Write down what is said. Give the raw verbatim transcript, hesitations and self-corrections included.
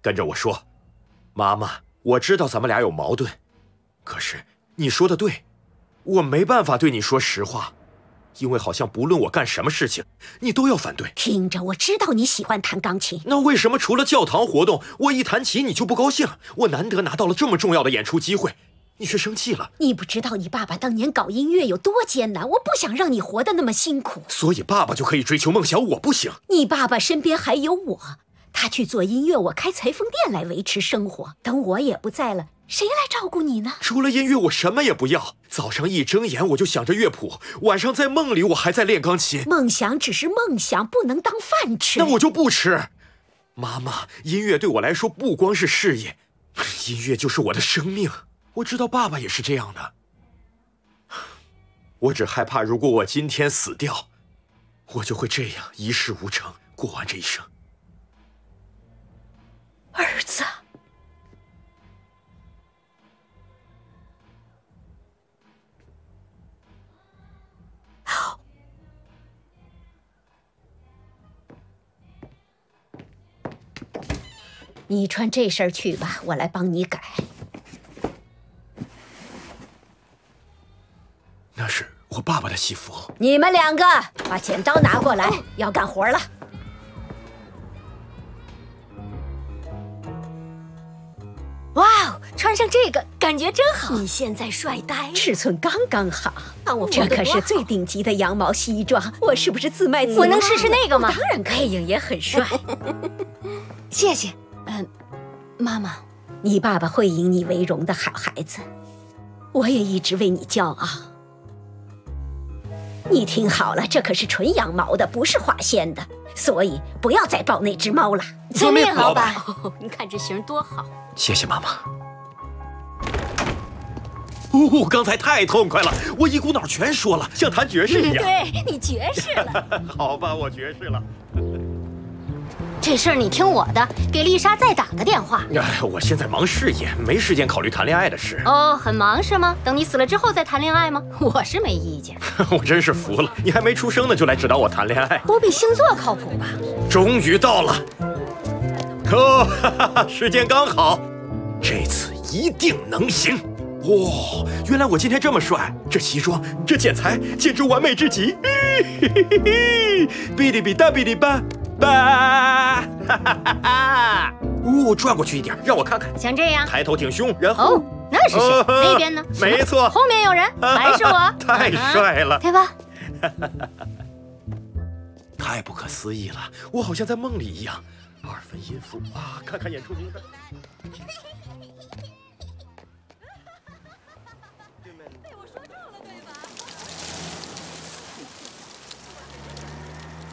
跟着我说，妈妈，我知道咱们俩有矛盾，可是你说的对，我没办法对你说实话，因为好像不论我干什么事情，你都要反对。 听着，我知道你喜欢弹钢琴， 那为什么除了教堂活动，我一弹琴你就不高兴？我难得拿到了这么重要的演出机会，你却生气了。 你不知道你爸爸当年搞音乐有多艰难，我不想让你活得那么辛苦。 所以爸爸就可以追求梦想，我不行。 你爸爸身边还有我，他去做音乐，我开裁缝店来维持生活。等我也不在了，谁来照顾你呢？ 除了音乐，我什么也不要。早上一睁眼我就想着乐谱，晚上在梦里我还在练钢琴。 梦想只是梦想，不能当饭吃。 那我就不吃。妈妈，音乐对我来说不光是事业，音乐就是我的生命。我知道爸爸也是这样的。我只害怕，如果我今天死掉，我就会这样一事无成，过完这一生。 儿子，你穿这身去吧，我来帮你改。 那是我爸爸的戏服。 你们两个把剪刀拿过来，要干活了。 哇哦，穿上这个感觉真好。 你现在帅呆，尺寸刚刚好。这可是最顶级的羊毛西装，我是不是自卖自卖？ 我能试试那个吗？ 当然可以，背影也很帅。 谢谢。嗯，妈妈， 你爸爸会引你为荣的好孩子，我也一直为你骄傲。你听好了，这可是纯羊毛的，不是化纤的，所以不要再抱那只猫了。 遵命，老板。哦，你看这型多好。 谢谢妈妈。哦，刚才太痛快了，我一股脑全说了，像弹爵士一样。 对，你爵士了。 好吧，我爵士了。 这事儿你听我的，给丽莎再打个电话。 哎，我现在忙事业，没时间考虑谈恋爱的事。 哦，很忙是吗？等你死了之后再谈恋爱吗？我是没意见。 我真是服了，你还没出生呢就来指导我谈恋爱， 不比星座靠谱吧？ 终于到了，哦，哈哈哈，时间刚好，这次一定能行。哇、哦，原来我今天这么帅，这西装，这剪裁，简直完美至极。哔哩哔哒哔哩吧。吧，哈哈哈哈！哦，转过去一点，让我看看。 像这样， 抬头挺胸，然后哦，那是谁？哦、那边呢？ 没错， 后面有人，还是我。 太帅了， 对吧？ 太不可思议了，我好像在梦里一样。二分音符啊，看看演出名单。